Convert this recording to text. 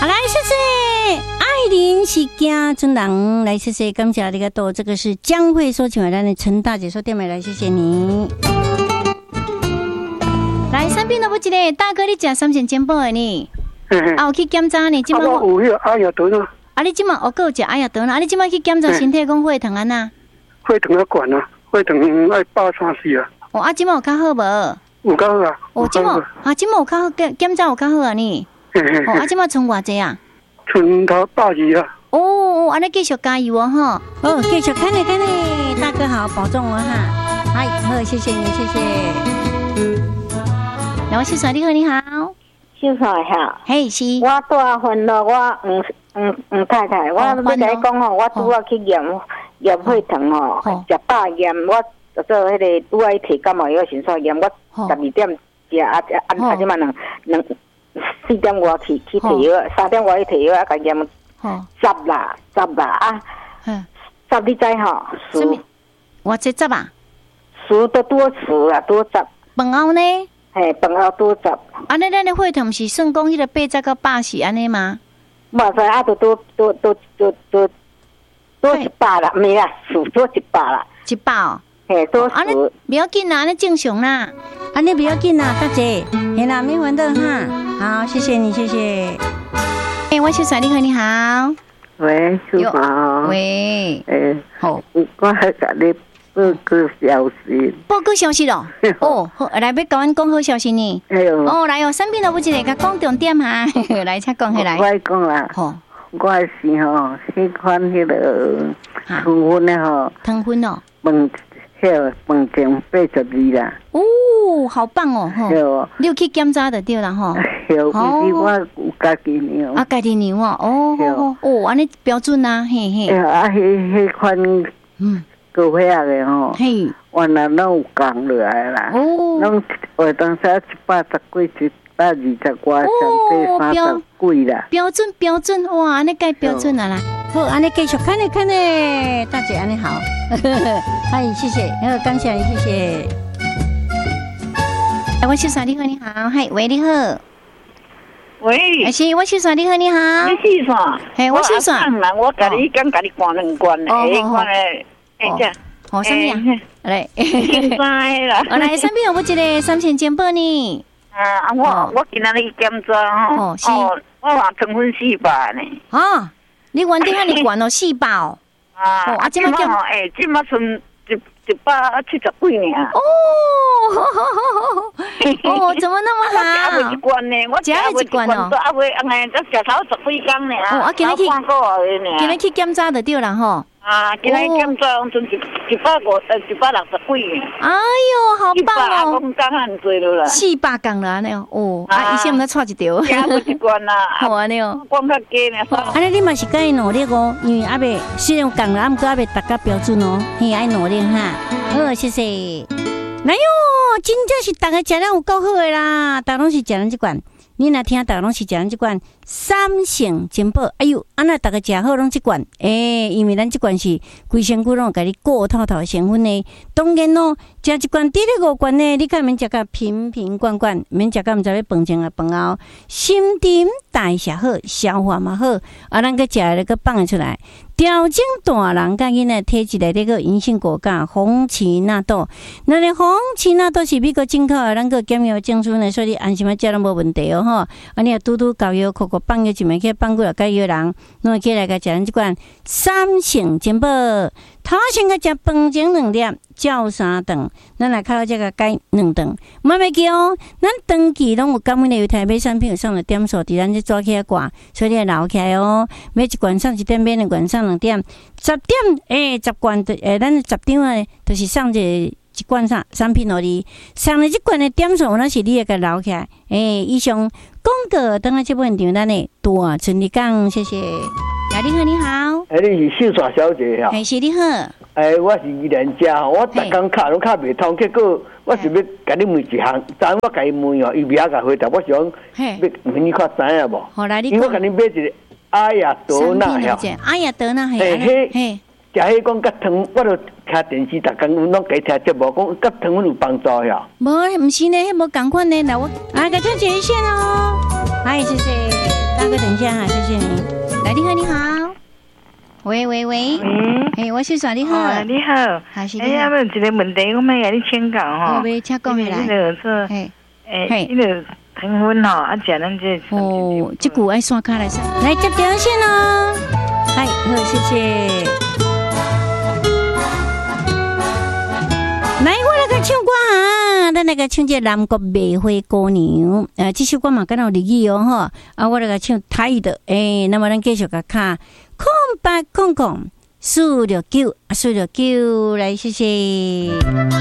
好，来谢谢爱玲是家尊人，来谢谢感谢你个多，这个是江会说请来的陈大姐说电美来，谢谢你。来三边都不记得，大哥你吃三千煎包的呢？啊，有去检查呢？今晚有迄个阿雅德呢？ 啊，你今晚我有食阿雅德呢？啊，你今晚去检查身体讲血糖安那？ 血糖要管啊，血糖爱134啊。 哦，啊，今晚有较好无？ 有较好啊。 哦，今晚有较好，检查有较好啊呢？哦，啊，今晚存偌济啊？ 存到120啊。 哦，安尼继续加油哦哈！哦，继续看你，大哥好，保重哦哈！哎，好，谢谢你，谢谢。来，我秀嫂，你好，你好。 秀嫂好。 嘿，是。 我大烦恼，我太太，我要甲你讲吼，我拄仔去验血糖吼，食饱验，我做迄个拄仔体感冒药先煞验，我12点食啊，即嘛4点外去摕药，3点外去摕药，啊，甲验10啦啊，10你知吼？ 什么？我这10啊？ 10都多10啊，多10。 饭后呢？ 嘿，饭后多10。 安尼咱的血糖是算讲迄个80到80安尼吗？ 无在啊，都100啦，没啦，数多100啦 ，100哦。 嘿，多安尼不要紧啦，安尼正常啦，安尼不要紧啦，大姐，嘿啦，没烦恼哈。好，谢谢你，谢谢。哎，我秀嫂，你好，你好。 喂，秀嫂。 喂。 好，我还甲你报告消息。 报告消息咯。哦，好，来要甲阮讲好消息呢。 哎呦。 哦，来哦，三边都不一个，甲讲重点哈。来，请讲起来。 我讲啦。好。我是吼，迄款迄个糖分的吼。 糖分哦。 饭前82啦。 哦，好棒哦！吼，你有去检查就对啦吼。 有，其实我有家己量。 啊，家己量哦。哦，安尼标准啊，嘿嘿。 啊，迄款高血压的吼，原来拢有降落来啦。哦。拢话当时110几120外，上底30几啦。 标准，哇，安尼介标准啊啦。好，安尼继续看呢，大姐安尼好。嗨，谢谢，感谢你，谢谢。我秀嫂你好，你好，嗨，喂，你好。 喂， 是，我秀嫂你好，你好。 你是啥？ 嘿，我秀嫂。 我甲你甲你灌2罐的，款的，这。 好，什么样？来， 知啦。 我来，三边有无一个3000煎包呢？ 啊，我今仔日检查吼，我话糖分400呢。 啊，你原顶遐尼悬哦，400哦。 啊，即摆吼，即摆剩170几尔。 哦，怎么那么好？ 我食一罐呢，我食一罐哦。 啊，袂安尼，才食头10几工呢。 哦，啊，今日去检查就对啦吼。 啊，今日检查剩160几。 哎呦，好棒哦！ 讲讲很多了啦。 400公了安尼哦，啊，医生毋知错一条。 加不一罐啦， 好安尼哦。 讲较低呢。 安尼你嘛是该努力哦，因为阿伯虽然讲了，毋过阿伯达到标准哦，嘿，爱努力哈。好，谢谢。来哟，真正是大家食了有够好的啦，大家拢是食咱这罐。你若听大家拢是食咱这罐3000煎包，哎呦，安那大家食好拢这罐，因为咱这罐是规身躯拢有甲你过透透成分的。当然咯，食一罐滴咧5罐呢，你敢免食甲瓶瓶罐罐，免食甲毋知要饭前啊饭后，心情代谢好，消化嘛好，啊，咱个食了个放出来。调整大人甲囡仔体质内底个银杏果干、红旗纳豆，那个红旗纳豆是美国进口的，咱个检验证书呢，所以你安心啊食拢无问题哦吼。啊，你也拄拄搞药，口放药就袂去放过来，甲药人，侬会起来甲食咱即罐3000煎包，头先甲食饭前2粒，照3顿，咱来靠这个改2顿，莫袂记哦。咱长期拢有感恩的有台买产品有上了点数，伫咱这抓起来挂，所以你要留起来哦。买一罐上1点，买2罐上2点，10点10罐咱10张啊，就是上一罐产品互你，上了这罐的点数，那是你要甲留起来。以上广告等下这部分场咱的大春你讲，谢谢。你好，你好。 你是秀华小姐哈？ 是你好。 我是宜兰家，我逐工卡拢卡袂通，结果我是要甲你问一项，昨我甲伊问哦，伊袂晓甲回答，我想要问你看知影无？ 好来， 因为我甲你买一个阿雅德纳呀， 阿雅德纳嘿，食迄讲甲糖，我著听电视，逐工拢加听节目，讲甲糖分有帮助呀。 无，毋是呢，迄无共款呢。来我甲听一线哦。谢谢。 大哥，等一下哈，谢谢你。来，你好，你好。喂，嘿，我是说你好， 你好， 还是你好。哎呀，有一个问题，我们甲你请教吼。 我请讲下来。 迄个说，迄个糖分吼，啊，食咱这。 哦，这句爱刷卡来上，来接电话线哦。嗨，好，谢谢。来，我来个唱歌哈，咱来个唱这南国梅花姑娘，这首歌嘛敢有日语哦哈，我来个唱台的，那么咱继续个看空白空空469，469来，谢谢。